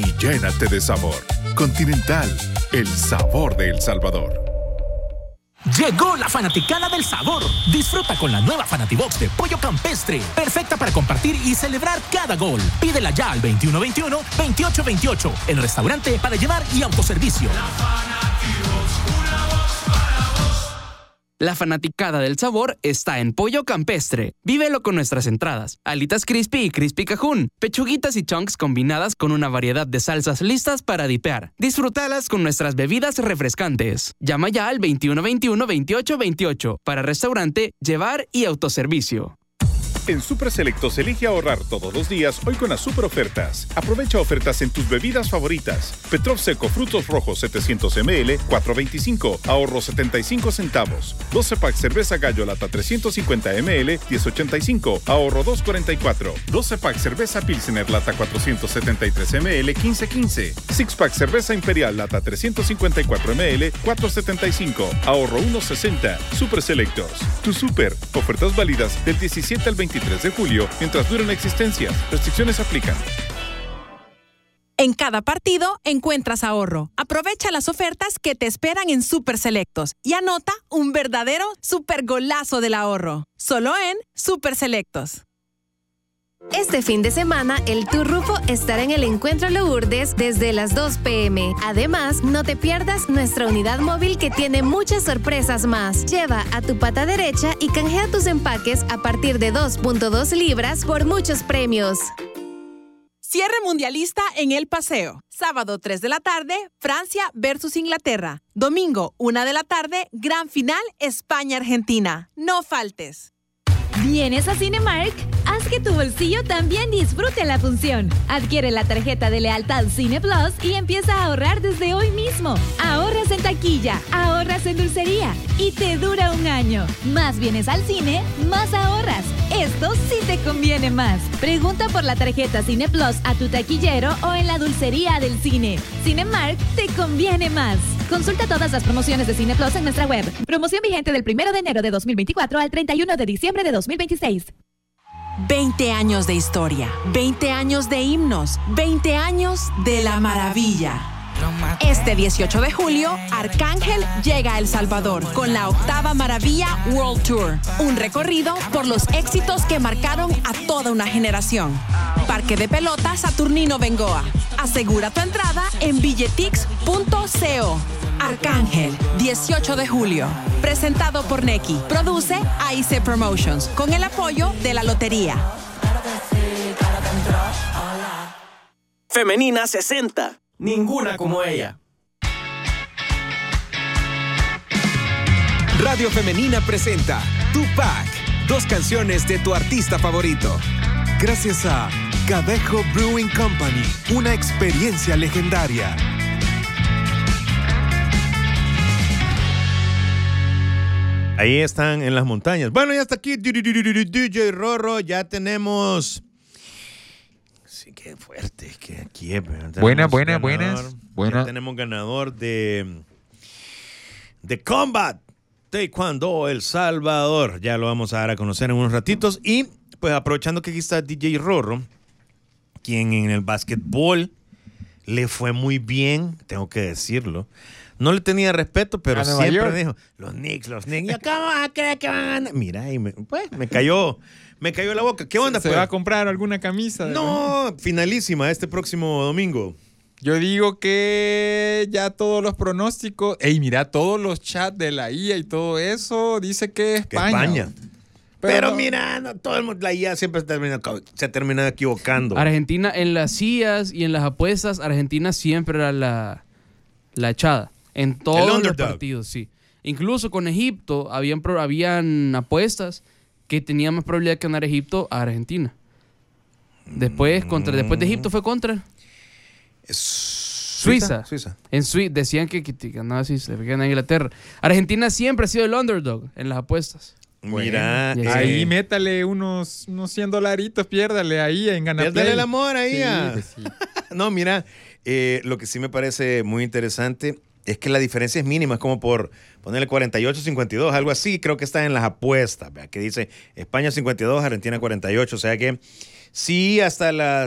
y llénate de sabor. Continental, el sabor de El Salvador. Llegó la fanaticada del sabor. Disfruta con la nueva Fanatibox de pollo campestre, perfecta para compartir y celebrar cada gol. Pídela ya al 2121-2828, el restaurante para llevar y autoservicio. La fanaticada del sabor está en Pollo Campestre. Vívelo con nuestras entradas, alitas crispy y crispy cajún, pechuguitas y chunks combinadas con una variedad de salsas listas para dipear. Disfrútalas con nuestras bebidas refrescantes. Llama ya al 2121-2828 para restaurante, llevar y autoservicio. En Super Selectos elige ahorrar todos los días hoy con las super ofertas. Aprovecha ofertas en tus bebidas favoritas. Petrov Seco Frutos Rojos 700 ml, 4.25, ahorro 75 centavos. 12 pack cerveza Gallo Lata 350 ml, 10.85, ahorro 2.44. 12 pack cerveza Pilsener Lata 473 ml, 15.15. 6 pack cerveza Imperial Lata 354 ml, 4.75, ahorro 1.60. Super Selectos. Tu super. Ofertas válidas del 17 al 23 de julio, mientras duren existencias. Restricciones aplican. En cada partido encuentras ahorro. Aprovecha las ofertas que te esperan en Super Selectos y anota un verdadero super golazo del ahorro. Solo en Super Selectos. Este fin de semana, el Tour Rufo estará en el Encuentro Lourdes desde las 2 p.m. Además, no te pierdas nuestra unidad móvil que tiene muchas sorpresas más. Lleva a tu pata derecha y canjea tus empaques a partir de 2.2 libras por muchos premios. Cierre mundialista en El Paseo. Sábado 3 de la tarde, Francia versus Inglaterra. Domingo 1 de la tarde, gran final España-Argentina. No faltes. ¿Vienes a Cinemark? Haz que tu bolsillo también disfrute la función. Adquiere la tarjeta de lealtad Cine Plus y empieza a ahorrar desde hoy mismo. Ahorras en taquilla, ahorras en dulcería y te dura un año. Más vienes al cine, más ahorras. Esto sí te conviene más. Pregunta por la tarjeta Cine Plus a tu taquillero o en la dulcería del cine. Cinemark te conviene más. Consulta todas las promociones de Cine Plus en nuestra web. Promoción vigente del 1 de enero de 2024 al 31 de diciembre de 2026. 20 años de historia, 20 años de himnos, 20 años de la maravilla. Este 18 de julio, Arcángel llega a El Salvador con la 8ª Maravilla World Tour. Un recorrido por los éxitos que marcaron a toda una generación. Parque de Pelota Saturnino Bengoa. Asegura tu entrada en billetix.co. Arcángel, 18 de julio. Presentado por Neki. Produce AIC Promotions con el apoyo de la Lotería. Femenina 60. Ninguna como ella. Radio Femenina presenta Tupac, 2 canciones de tu artista favorito. Gracias a Cadejo Brewing Company, una experiencia legendaria. Ahí están en las montañas. Bueno, ya está aquí DJ Rorro. Ya tenemos... Sí, qué fuerte. Que aquí buenas. Ya tenemos ganador de Combat Taekwondo El Salvador. Ya lo vamos a dar a conocer en unos ratitos. Y pues aprovechando que aquí está DJ Rorro, quien en el básquetbol le fue muy bien, tengo que decirlo. No le tenía respeto, pero siempre dijo, los Knicks, ¿y acá vas a creer que van a ganar? Mira, y me cayó la boca. ¿Qué onda? ¿Se va a comprar alguna camisa? No, finalísima este próximo domingo. Yo digo que ya todos los pronósticos, mira, todos los chats de la IA y todo eso, dice que España. Pero mira, no, todo el mundo, la IA siempre se termina equivocando. Argentina en las IAs y en las apuestas, Argentina siempre era la echada. En todos los partidos, sí. Incluso con Egipto habían apuestas que tenían más probabilidad de ganar Egipto a Argentina. Después de Egipto fue contra Suiza. En Suiza decían que ganaba Suiza, que ganaba Inglaterra. Argentina siempre ha sido el underdog en las apuestas. Mira, ahí métale unos $100, piérdale ahí en Ganaplay. Piérdale el amor ahí. Sí. No, mira, lo que sí me parece muy interesante es que la diferencia es mínima, es como por ponerle 48-52, algo así, creo que está en las apuestas, ¿verdad? Que dice España 52, Argentina 48, o sea que sí, hasta las